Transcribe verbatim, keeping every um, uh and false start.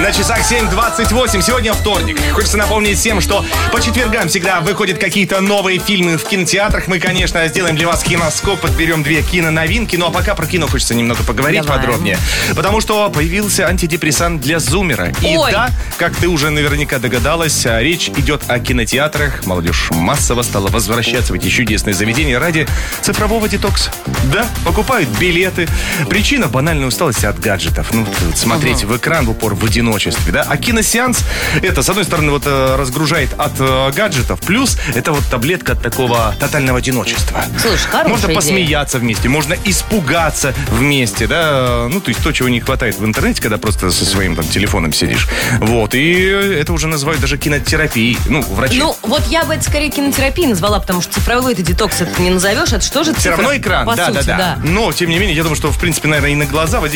На часах семь двадцать восемь. Сегодня вторник. Хочется напомнить всем, что по четвергам всегда выходят какие-то новые фильмы в кинотеатрах. Мы, конечно, сделаем для вас киноскоп, подберем две киноновинки. Ну а пока про кино хочется немного поговорить Давай. подробнее. Потому что появился антидепрессант для зумера. И Ой. да, как ты уже наверняка догадалась, речь идет о кинотеатрах. Молодежь массово стала возвращаться в эти чудесные заведения ради цифрового детокса. Да, покупают билеты. Причина — банальная усталость от гаджетов. Ну, вот смотреть в экран в упор в одиночестве, да. А киносеанс — это, с одной стороны, вот э, разгружает от э, гаджетов, плюс это вот таблетка от такого тотального одиночества. Слушай, хорошая Можно идея. посмеяться вместе, можно испугаться вместе, да. Ну, то есть то, чего не хватает в интернете, когда просто со своим там телефоном сидишь. Вот, и это уже называют даже кинотерапией. Ну, врачи. Ну, вот я бы это скорее кинотерапией назвала, потому что цифровой это детокс, это ты не назовешь, это что же Все цифра? равно экран, По да, сути, да, да. Но, тем не менее, я думаю, что, в принципе, наверное, и на глаза